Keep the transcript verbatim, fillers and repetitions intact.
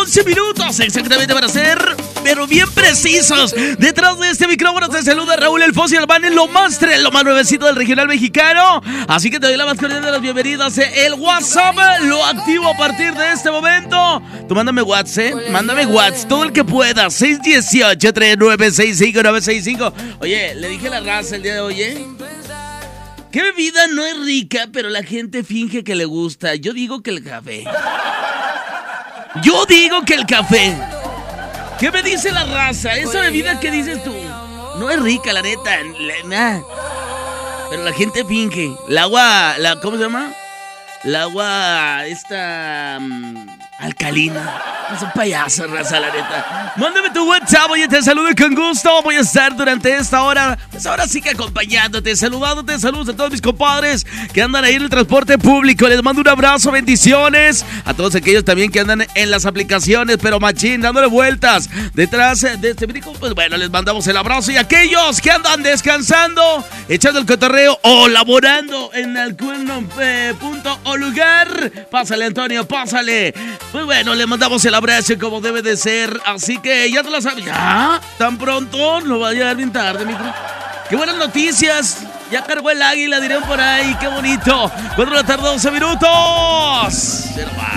once minutos exactamente para ser, pero bien precisos. Detrás de este micrófono te saluda Raúl El Fossi Albán, en lo más tre- lo más nuevecito del regional mexicano. Así que te doy la más cordial de las bienvenidas. El WhatsApp lo activo a partir de este momento. Tú mándame WhatsApp, ¿eh? Mándame WhatsApp, todo el que pueda. seis uno ocho, tres nueve seis cinco nueve seis cinco. Oye, le dije a la raza el día de hoy, ¿eh? ¿Qué bebida no es rica, pero la gente finge que le gusta? Yo digo que el café. Yo digo que el café. ¿Qué me dice la raza? Esa bebida que dices tú no es rica, la neta. La, nah. Pero la gente finge. El agua, la, ¿cómo se llama? El agua, esta... Um, alcalina. No son payasos, raza, la neta. Mándame tu WhatsApp, oye, te saludo con gusto. Voy a estar durante esta hora, pues ahora sí que acompañándote, saludándote. Saludos a todos mis compadres que andan ahí en el transporte público. Les mando un abrazo, bendiciones. A todos aquellos también que andan en las aplicaciones, pero machín, dándole vueltas detrás de este brinco. Pues bueno, les mandamos el abrazo. Y aquellos que andan descansando, echando el cotorreo o laborando en algún eh, punto o lugar, pásale, Antonio, pásale. Pues bueno, le mandamos el abrazo como debe de ser. Así que ya te lo sabes. ¿Ya? ¿Tan pronto? No va a llegar bien tarde, mi cruz. ¡Qué buenas noticias! Ya cargó el águila, dirán por ahí. ¡Qué bonito! cuatro de la tarde, doce minutos. Pero va.